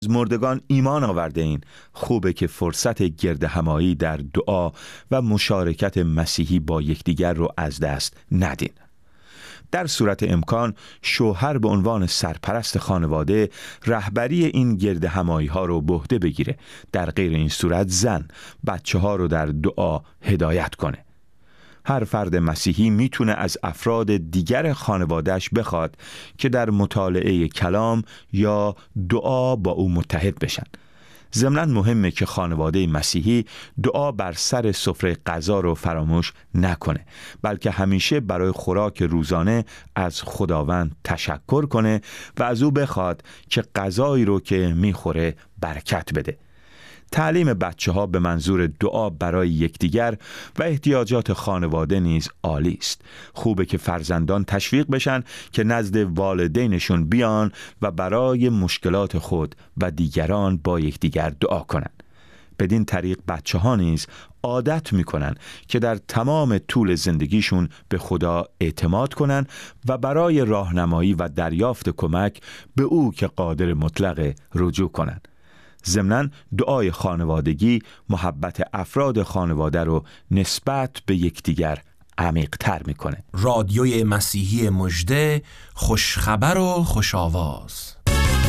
مردگان ایمان آورده این، خوبه که فرصت گرد همایی در دعا و مشارکت مسیحی با یکدیگر رو از دست ندین. در صورت امکان شوهر به عنوان سرپرست خانواده رهبری این گرد همایی ها رو به عهده بگیره. در غیر این صورت زن بچه ها رو در دعا هدایت کنه. هر فرد مسیحی میتونه از افراد دیگر خانوادهش بخواد که در مطالعه کلام یا دعا با او متحد بشن. ضمناً مهمه که خانواده مسیحی دعا بر سر سفره غذا رو فراموش نکنه، بلکه همیشه برای خوراک روزانه از خداوند تشکر کنه و از او بخواد که غذایی رو که میخوره برکت بده. تعلیم بچه ها به منظور دعا برای یکدیگر و احتیاجات خانواده نیز عالی است. خوبه که فرزندان تشویق بشن که نزد والدینشون بیان و برای مشکلات خود و دیگران با یکدیگر دعا کنن. بدین طریق بچه ها نیز عادت میکنن که در تمام طول زندگیشون به خدا اعتماد کنن و برای راهنمایی و دریافت کمک به او که قادر مطلق رجوع کنن. ضمناً دعای خانوادگی محبت افراد خانواده رو نسبت به یکدیگر عمیق‌تر میکنه. رادیوی مسیحی مژده، خوشخبر و خوش آواز.